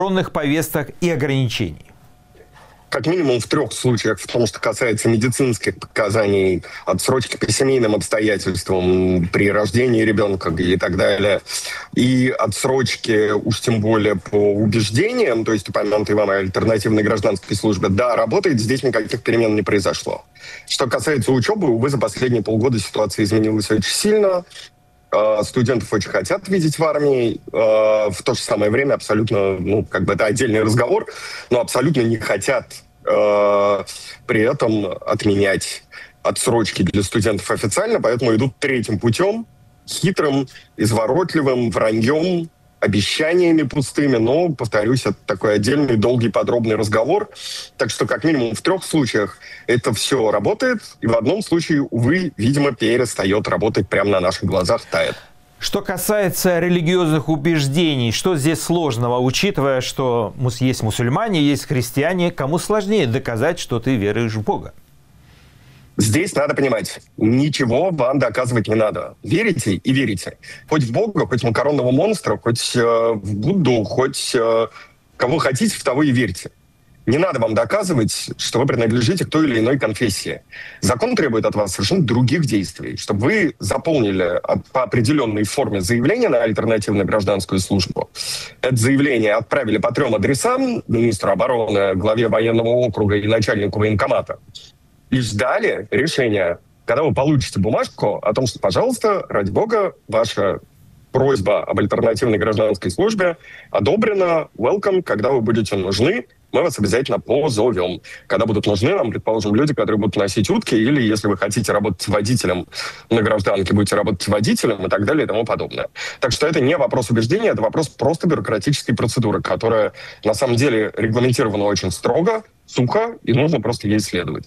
электронных повесток и ограничений? Как минимум в 3 случаях, в том, что касается медицинских показаний, отсрочки по семейным обстоятельствам при рождении ребенка и так далее, и отсрочки, уж тем более по убеждениям, то есть упомянутой вам альтернативной гражданской службе, да, работает, здесь никаких перемен не произошло. Что касается учебы, увы, за последние полгода ситуация изменилась очень сильно. Студентов очень хотят видеть в армии, в то же самое время абсолютно, это отдельный разговор, но абсолютно не хотят при этом отменять отсрочки для студентов официально, поэтому идут 3-м путем, хитрым, изворотливым, враньем, обещаниями пустыми, но, повторюсь, это такой отдельный, долгий, подробный разговор. Так что, как минимум, в 3 случаях это все работает, и в одном случае, увы, видимо, перестает работать прямо на наших глазах, тает. Что касается религиозных убеждений, что здесь сложного, учитывая, что есть мусульмане, есть христиане, кому сложнее доказать, что ты веруешь в Бога? Здесь надо понимать, ничего вам доказывать не надо. Верите и верите. Хоть в Бога, хоть в макаронного монстра, хоть в Будду, хоть кого хотите, в того и верьте. Не надо вам доказывать, что вы принадлежите к той или иной конфессии. Закон требует от вас совершенно других действий. Чтобы вы заполнили по определенной форме заявление на альтернативную гражданскую службу. Это заявление отправили по 3 адресам: министру обороны, главе военного округа и начальнику военкомата. И ждали решения, когда вы получите бумажку о том, что, пожалуйста, ради бога, ваша просьба об альтернативной гражданской службе одобрена, welcome, когда вы будете нужны, мы вас обязательно позовем. Когда будут нужны нам, предположим, люди, которые будут носить утки, или если вы хотите работать водителем на гражданке, будете работать водителем и так далее и тому подобное. Так что это не вопрос убеждения, это вопрос просто бюрократической процедуры, которая на самом деле регламентирована очень строго, сухо, и нужно просто ей следовать.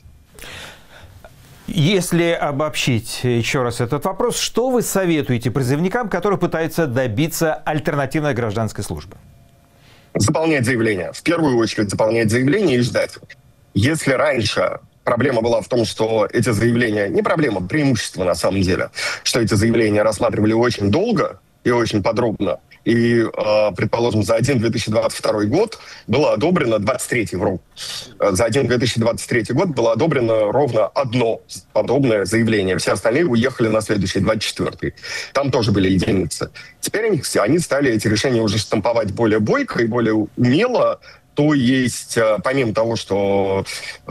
Если обобщить еще раз этот вопрос, что вы советуете призывникам, которые пытаются добиться альтернативной гражданской службы? Заполнять заявление. В первую очередь заполнять заявление и ждать. Если раньше проблема была в том, что эти заявления, не проблема, преимущество на самом деле, что эти заявления рассматривали очень долго и очень подробно, и, предположим, за один 2022 год было одобрено 23-й, вру. За один 2023 год было одобрено ровно одно подобное заявление. Все остальные уехали на следующий, 24-й. Там тоже были единицы. Теперь они стали эти решения уже штамповать более бойко и более умело. То есть, помимо того, что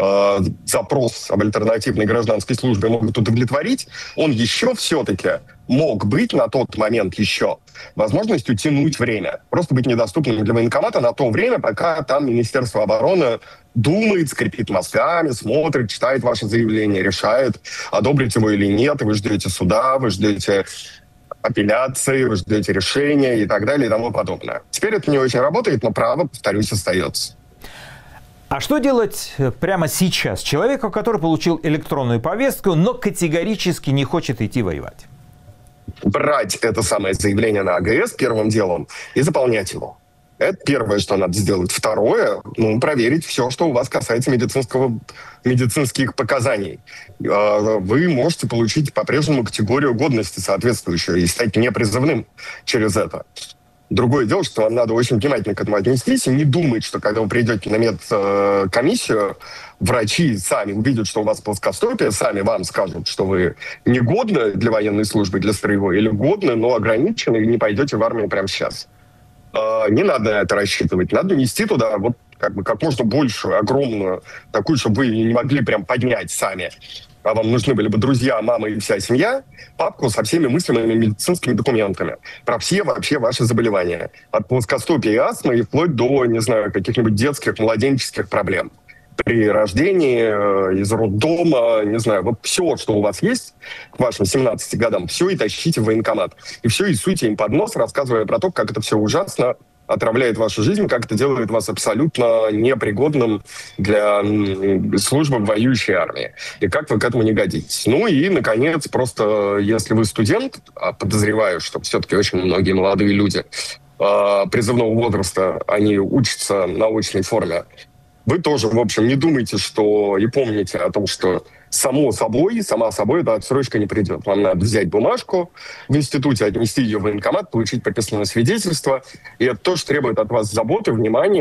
запрос об альтернативной гражданской службе могут удовлетворить, он еще все-таки мог быть на тот момент еще возможностью тянуть время. Просто быть недоступным для военкомата на то время, пока там Министерство обороны думает, скрипит мозгами, смотрит, читает ваше заявление, решает, одобрить его или нет, и вы ждете суда, вы ждете апелляции, вы ждете решения и так далее и тому подобное. Теперь это не очень работает, но право, повторюсь, остается. А что делать прямо сейчас человеку, который получил электронную повестку, но категорически не хочет идти воевать? Брать это самое заявление на АГС первым делом и заполнять его. Это первое, что надо сделать. Второе, проверить все, что у вас касается медицинских показаний. Вы можете получить по-прежнему категорию годности соответствующую и стать непризывным через это. Другое дело, что вам надо очень внимательно к этому отнестись и не думать, что когда вы придете на медкомиссию, врачи сами увидят, что у вас плоскостопие, сами вам скажут, что вы негодны для военной службы, для строевой, или годны, но ограничены, и не пойдете в армию прямо сейчас. Не надо это рассчитывать. Надо нести туда как можно большую, огромную, такую, чтобы вы не могли прям поднять сами. А вам нужны были бы друзья, мама и вся семья, папку со всеми мыслимыми медицинскими документами про все вообще ваши заболевания. От плоскостопия и астмы и вплоть до, не знаю, каких-нибудь детских, младенческих проблем. При рождении, из роддома, не знаю, вот все, что у вас есть к вашим 17 годам, все и тащите в военкомат. И все и суйте им под нос, рассказывая про то, как это все ужасно отравляет вашу жизнь, как это делает вас абсолютно непригодным для службы в воюющей армии. И как вы к этому не годитесь. Ну и, наконец, просто если вы студент, а подозреваю, что все-таки очень многие молодые люди призывного возраста, они учатся на очной форме, вы тоже, в общем, не думайте, что и помните о том, что сама собой эта отсрочка не придет. Вам надо взять бумажку в институте, отнести ее в военкомат, получить прописное свидетельство. И это тоже требует от вас заботы, внимания.